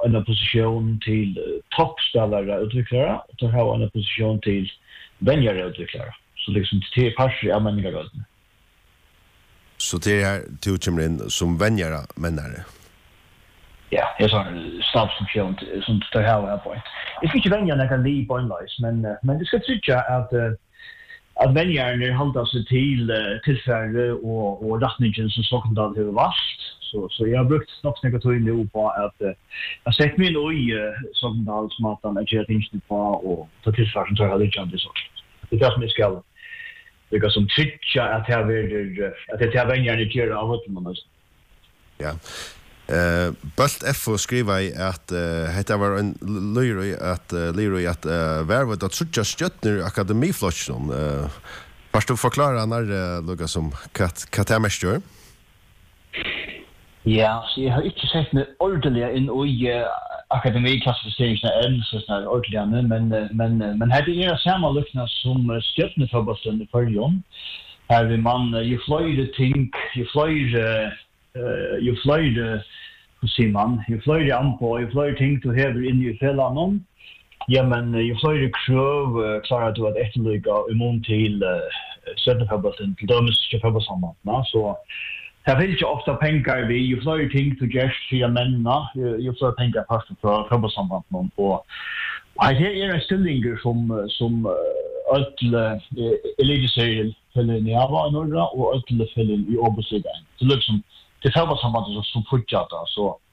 en position till toppspelare utvecklare och tar ha en position till vänjare utvecklare. Så liksom till parser av människor. Så det är två kommer in som vänjare människor. Ja, det är sån stabsfunktion som tar ha på. Det ska inte vänja när kan bli på en vis, men det ska tycka att vänjare håller sig till tillfälle och rättningen som Sokndal har vast. Så jag har brukt nog snäcka till nu på att jag sett mig nu i Sokndal som att han är inte på och ta tillfälle som tar ha lite annat så. Det är som ska det som tycka att jag vill att det är vänjare det gör av att man. Ja. Bult F skriver att det var en Leroy att värva att sucha stjärnor akademiflotchen. Fast du förklara när Luca som katamester. Ja, så jag har inte sett mig ordentligt in i akademiklassificeringen än så snart ordentligt men här är det samma lukna som stjärneförbundet i förjon. Här vill man ju flyga ting, ju flyga hur ser man? Ju flyga anpå, ju flyga ting till här in i fällan. Ja, men ju flyga kröv klarar du att efterlyga immun till stjärneförbundet till dömesförbundet så här vill ju ofta pengar vi ju flyger ting till gäst för männen ju flyger pengar fast för förbundet och här är en ställning som alla elitserien fällen i Ava och norra och alla fällen i Åbosigan. Så liksom det förbundet som fortsätter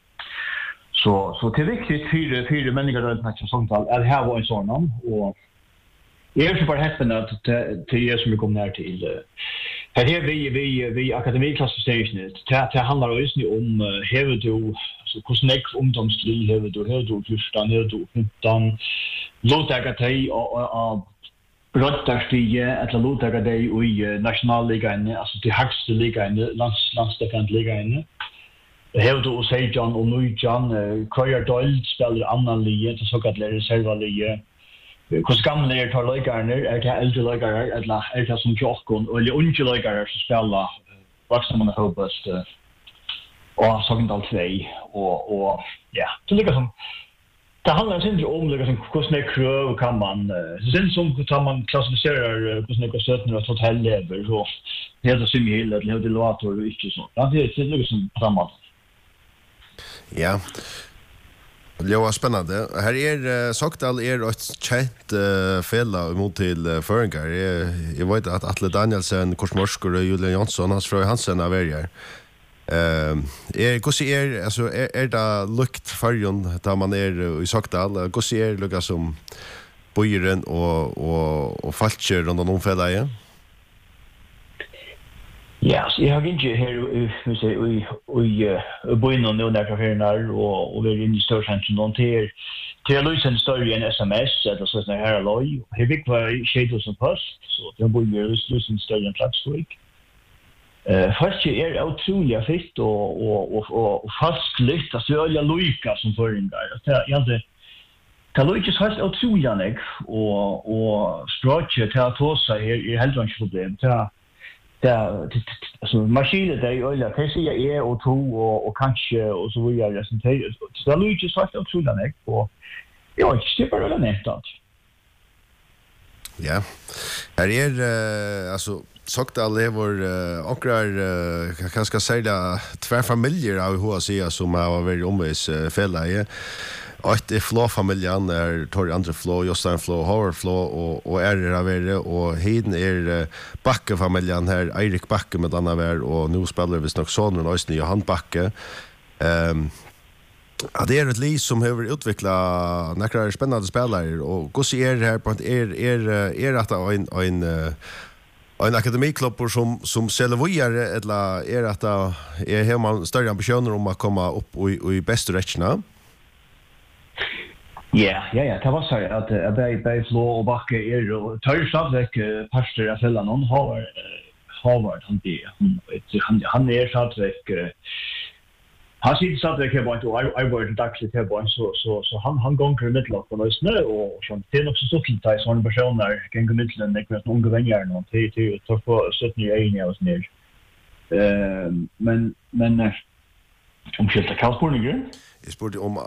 så det är viktigt för människor runt matchen sånt att här var en sån och det är ju bara häppen att det som vi kommer ner till här vi akademiklassificeringen det handlar ju om hur du så hur snäck ungdomslig hur du förstår hur du 15 låta dig och brottsstiga eller låta dig i nationalligan alltså till högsta ligan landsdekanten ligan hur du säger John och nu John Kroyer Doyle spelar annan liga så så kallar reservliga hur gamla är tar ligarna är det äldre ligare eller är det som Jockon eller unga ligare som spelar vuxna man hoppas och Sokndal 2 och ja så liksom det handlar inte om liksom hur snäck kröv kan man sen som kan man klassificera hur snäck sötner och hotelllever så det är så mycket eller det låter ju inte så det är liksom framåt. Ja. Det var spännande. Här är Sokndal ett känt fälla emot till föringar. Jag vet att Atle Danielsen, Korsmorskor och Julian Jonsson, hans fru Hansen av er. Alltså är det lukt förjon där man är i Sokndal? Hur ser Lucas som bojen och falcher runt om fälla igen? Ja, så jag har inte här bojen och nu där här och vi är inne i storcentrum någon till lösen större än SMS eller så såna här loj. Här fick var shadows som post så det bojen lösen större än platsstrik. Fast är otroligt fritt och fastligt att jag lojka som föringar. Det lojka så helt otroligt och språket till att få sig är helt inte problem. Alltså maskinen där eller kanske jag är och två och kanske och så vidare så det lojka så helt otroligt och ja, det är bara nästan. Ja. Här är alltså Sokndal lever akkurat kan ska säga två familjer av HCA som har varit omvis fälla att det flå familjen är Tor Andre Flå, Jostein Flå, Howard Flå och är av det och heden är Backe familjen här Erik Backe med andra vär och nu spelar vi snack sonen och Øystein Johan Backe. Ja, det är ett liv som har utvecklat några spännande spelare och hur ser det här på att är att en akademiklubb som säljer vidare eller är att har man större ambitioner om att komma upp i bästa rätterna? Ja, det var så att Berg Flå och Backe är och tar samväck pastor att fälla någon Harvard han är samväck han sitter samväck här på I var dagsligt här på så han gånger i mitten på något snö och så det är också så fint att såna personer kan gå mitten det kan någon vänjer någon till ta på 17 i år ner men om skilta Karlsborg. Jag spurte om